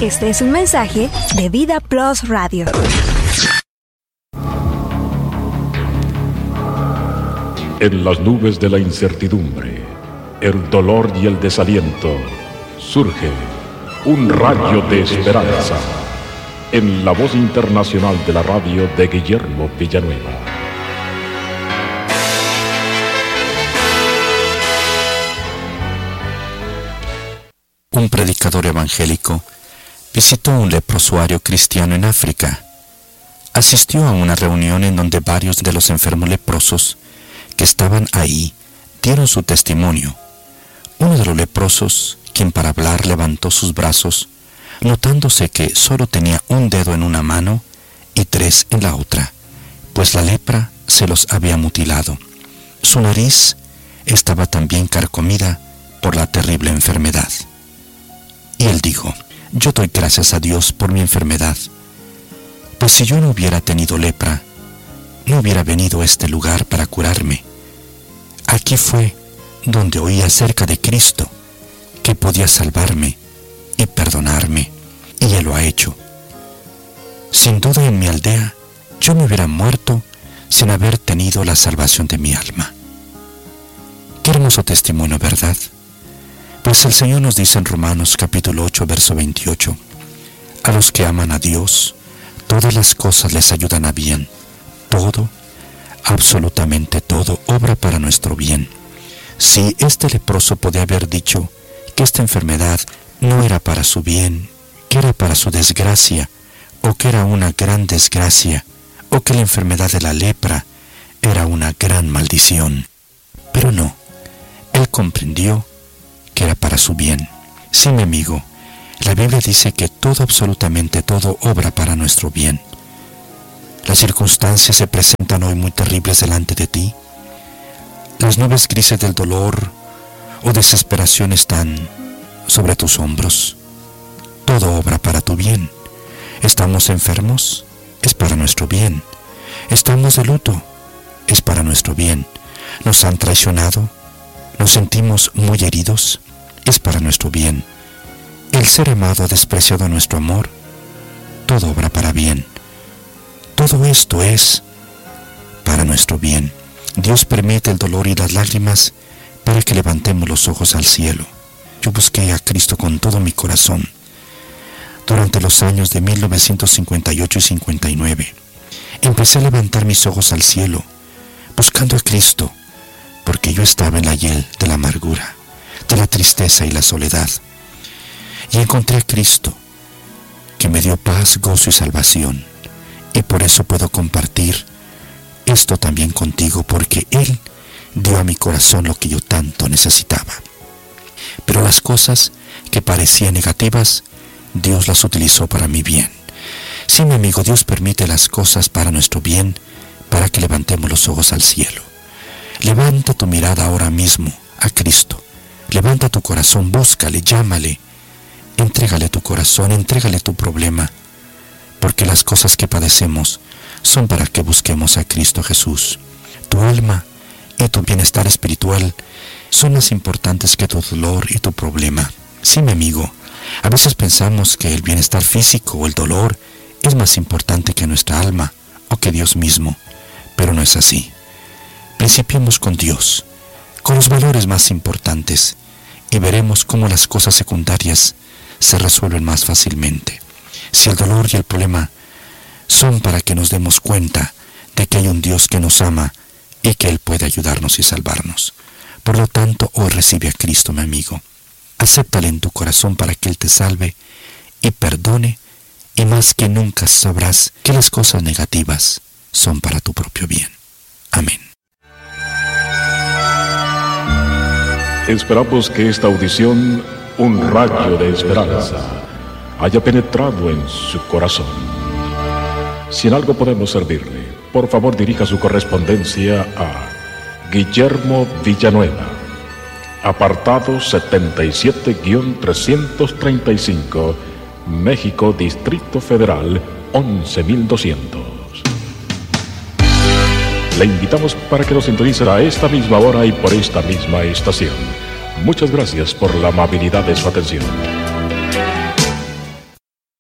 Este es un mensaje de Vida Plus Radio. En las nubes de la incertidumbre, el dolor y el desaliento, surge un rayo de esperanza en la voz internacional de la radio de Guillermo Villanueva. Un predicador evangélico visitó un leprosuario cristiano en África. Asistió a una reunión en donde varios de los enfermos leprosos que estaban ahí dieron su testimonio. Uno de los leprosos, quien para hablar levantó sus brazos, notándose que solo tenía un dedo en una mano y 3 en la otra, pues la lepra se los había mutilado. Su nariz estaba también carcomida por la terrible enfermedad. Y él dijo: yo doy gracias a Dios por mi enfermedad, pues si yo no hubiera tenido lepra, no hubiera venido a este lugar para curarme. Aquí fue donde oí acerca de Cristo, que podía salvarme y perdonarme, y Él lo ha hecho. Sin duda en mi aldea yo me hubiera muerto sin haber tenido la salvación de mi alma. Qué hermoso testimonio, ¿verdad? Pues el Señor nos dice en Romanos capítulo 8, verso 28, a los que aman a Dios, todas las cosas les ayudan a bien. Todo, absolutamente todo, obra para nuestro bien. Si este leproso podía haber dicho que esta enfermedad no era para su bien, que era para su desgracia, o que era una gran desgracia, o que la enfermedad de la lepra era una gran maldición. Pero no, él comprendió que era para su bien. Sí, mi amigo, la Biblia dice que todo, absolutamente todo, obra para nuestro bien. Las circunstancias se presentan hoy muy terribles delante de ti. Las nubes grises del dolor o desesperación están sobre tus hombros. Todo obra para tu bien. Estamos enfermos, es para nuestro bien. Estamos de luto, es para nuestro bien. Nos han traicionado, nos sentimos muy heridos, es para nuestro bien. El ser amado ha despreciado nuestro amor, todo obra para bien. Todo esto es para nuestro bien. Dios permite el dolor y las lágrimas para que levantemos los ojos al cielo. Yo busqué a Cristo con todo mi corazón durante los años de 1958 y 59. Empecé a levantar mis ojos al cielo, buscando a Cristo, porque yo estaba en la hiel de la amargura, de la tristeza y la soledad. Y encontré a Cristo, que me dio paz, gozo y salvación. Y por eso puedo compartir esto también contigo, porque Él dio a mi corazón lo que yo tanto necesitaba. Pero las cosas que parecían negativas, Dios las utilizó para mi bien. Sí, mi amigo, Dios permite las cosas para nuestro bien, para que levantemos los ojos al cielo. Levanta tu mirada ahora mismo a Cristo. Levanta tu corazón, búscale, llámale. Entrégale tu corazón, entrégale tu problema, porque las cosas que padecemos son para que busquemos a Cristo Jesús. Tu alma y tu bienestar espiritual son más importantes que tu dolor y tu problema. Sí, mi amigo, a veces pensamos que el bienestar físico o el dolor es más importante que nuestra alma o que Dios mismo, pero no es así. Principiemos con Dios, con los valores más importantes, y veremos cómo las cosas secundarias se resuelven más fácilmente. Si el dolor y el problema son para que nos demos cuenta de que hay un Dios que nos ama y que Él puede ayudarnos y salvarnos. Por lo tanto, hoy recibe a Cristo, mi amigo. Acéptale en tu corazón para que Él te salve y perdone, y más que nunca sabrás que las cosas negativas son para tu propio bien. Amén. Esperamos que esta audición, un rayo de esperanza, haya penetrado en su corazón. Si en algo podemos servirle, por favor dirija su correspondencia a Guillermo Villanueva, apartado 77-335, México, Distrito Federal, 11200. Le invitamos para que nos sintonice a esta misma hora y por esta misma estación. Muchas gracias por la amabilidad de su atención.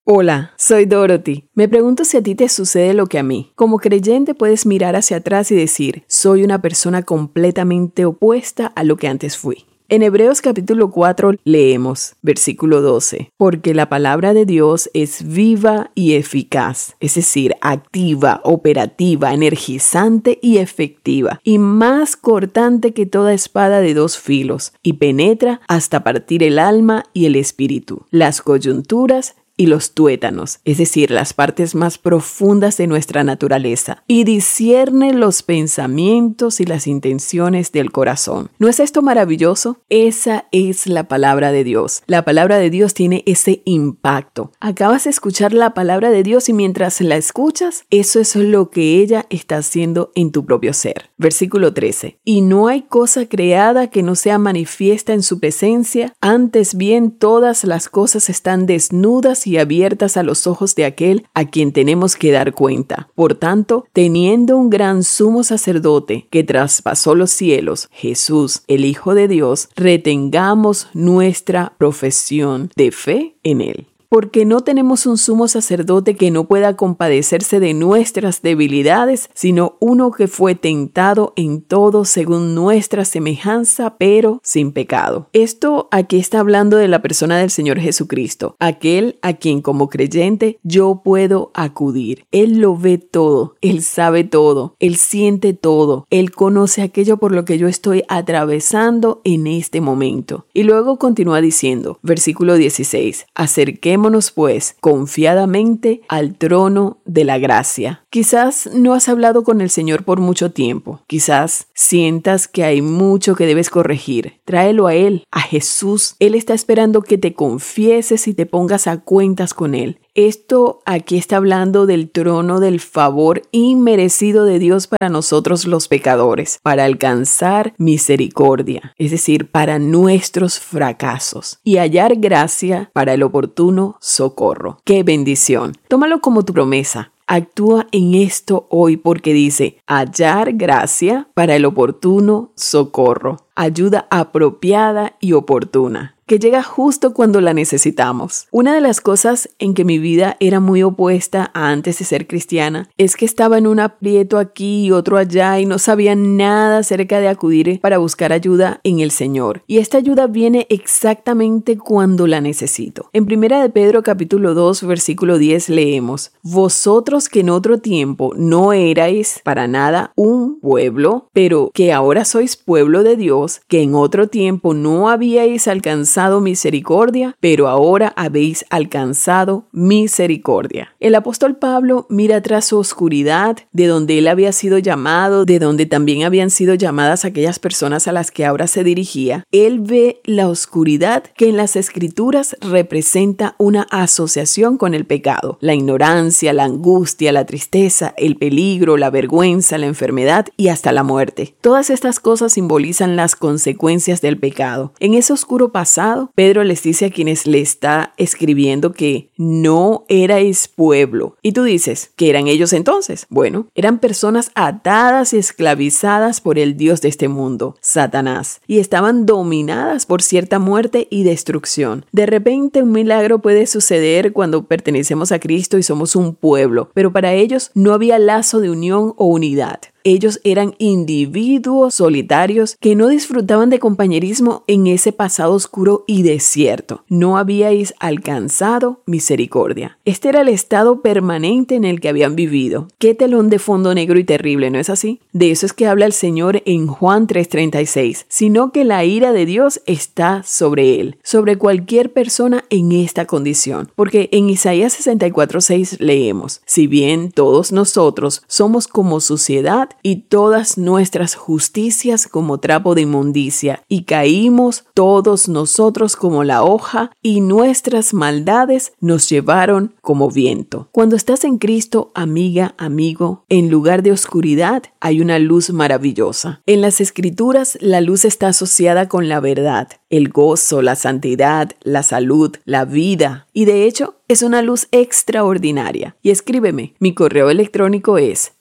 Hola, soy Dorothy. Me pregunto si a ti te sucede lo que a mí. Como creyente puedes mirar hacia atrás y decir, soy una persona completamente opuesta a lo que antes fui. En Hebreos capítulo 4 leemos, versículo 12, porque la palabra de Dios es viva y eficaz, es decir, activa, operativa, energizante y efectiva, y más cortante que toda espada de 2 filos, y penetra hasta partir el alma y el espíritu, las coyunturas y los tuétanos, es decir, las partes más profundas de nuestra naturaleza, y discierne los pensamientos y las intenciones del corazón. ¿No es esto maravilloso? Esa es la palabra de Dios. La palabra de Dios tiene ese impacto. Acabas de escuchar la palabra de Dios y mientras la escuchas, eso es lo que ella está haciendo en tu propio ser. Versículo 13. Y no hay cosa creada que no sea manifiesta en su presencia, antes bien todas las cosas están desnudas y abiertas a los ojos de aquel a quien tenemos que dar cuenta. Por tanto, teniendo un gran sumo sacerdote que traspasó los cielos, Jesús, el Hijo de Dios, retengamos nuestra profesión de fe en él. Porque no tenemos un sumo sacerdote que no pueda compadecerse de nuestras debilidades, sino uno que fue tentado en todo según nuestra semejanza, pero sin pecado. Esto aquí está hablando de la persona del Señor Jesucristo, aquel a quien como creyente yo puedo acudir. Él lo ve todo, Él sabe todo, Él siente todo, Él conoce aquello por lo que yo estoy atravesando en este momento. Y luego continúa diciendo, versículo 16, acerquémonos pues confiadamente al trono de la gracia. Quizás no has hablado con el Señor por mucho tiempo. Quizás sientas que hay mucho que debes corregir. Tráelo a Él, a Jesús. Él está esperando que te confieses y te pongas a cuentas con Él. Esto aquí está hablando del trono del favor inmerecido de Dios para nosotros los pecadores, para alcanzar misericordia, es decir, para nuestros fracasos y hallar gracia para el oportuno socorro. ¡Qué bendición! Tómalo como tu promesa. Actúa en esto hoy porque dice, hallar gracia para el oportuno socorro, ayuda apropiada y oportuna, que llega justo cuando la necesitamos. Una de las cosas en que mi vida era muy opuesta a antes de ser cristiana es que estaba en un aprieto aquí y otro allá y no sabía nada acerca de acudir para buscar ayuda en el Señor. Y esta ayuda viene exactamente cuando la necesito. En 1 de Pedro capítulo 2 versículo 10 leemos, vosotros que en otro tiempo no erais para nada un pueblo, pero que ahora sois pueblo de Dios, que en otro tiempo no habíais alcanzado misericordia, pero ahora habéis alcanzado misericordia. El apóstol Pablo mira tras su oscuridad, de donde él había sido llamado, de donde también habían sido llamadas aquellas personas a las que ahora se dirigía. Él ve la oscuridad que en las Escrituras representa una asociación con el pecado, la ignorancia, la angustia, la tristeza, el peligro, la vergüenza, la enfermedad y hasta la muerte. Todas estas cosas simbolizan las consecuencias del pecado. En ese oscuro pasado, Pedro les dice a quienes le está escribiendo que no erais pueblo. Y tú dices, ¿qué eran ellos entonces? Bueno, eran personas atadas y esclavizadas por el Dios de este mundo, Satanás, y estaban dominadas por cierta muerte y destrucción. De repente un milagro puede suceder cuando pertenecemos a Cristo y somos un pueblo, pero para ellos no había lazo de unión o unidad. Ellos eran individuos solitarios que no disfrutaban de compañerismo en ese pasado oscuro y desierto. No habíais alcanzado misericordia. Este era el estado permanente en el que habían vivido. Qué telón de fondo negro y terrible, ¿no es así? De eso es que habla el Señor en Juan 3:36, sino que la ira de Dios está sobre él, sobre cualquier persona en esta condición. Porque en Isaías 64:6 leemos, si bien todos nosotros somos como suciedad, y todas nuestras justicias como trapo de inmundicia, y caímos todos nosotros como la hoja, y nuestras maldades nos llevaron como viento. Cuando estás en Cristo, amiga, amigo, en lugar de oscuridad hay una luz maravillosa. En las Escrituras, la luz está asociada con la verdad, el gozo, la santidad, la salud, la vida, y de hecho, es una luz extraordinaria. Y escríbeme, mi correo electrónico es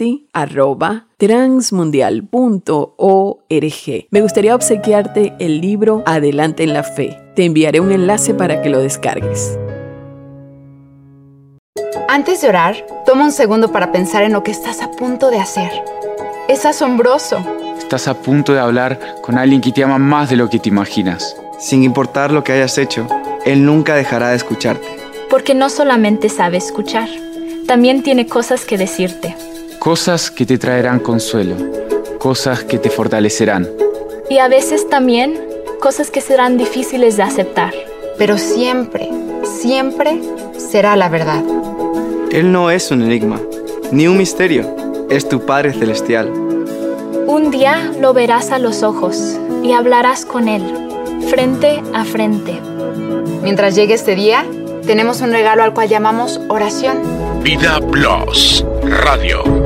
dorothy@transmundial.org. Me gustaría obsequiarte el libro Adelante en la Fe. Te enviaré un enlace para que lo descargues. Antes de orar, toma un segundo para pensar en lo que estás a punto de hacer. Es asombroso. Estás a punto de hablar con alguien que te ama más de lo que te imaginas. Sin importar lo que hayas hecho, Él nunca dejará de escucharte. Porque no solamente sabe escuchar, también tiene cosas que decirte. Cosas que te traerán consuelo, cosas que te fortalecerán. Y a veces también cosas que serán difíciles de aceptar. Pero siempre, siempre será la verdad. Él no es un enigma, ni un misterio. Es tu Padre Celestial. Un día lo verás a los ojos y hablarás con Él, frente a frente. Mientras llegue este día, tenemos un regalo al cual llamamos oración. Vida Plus Radio.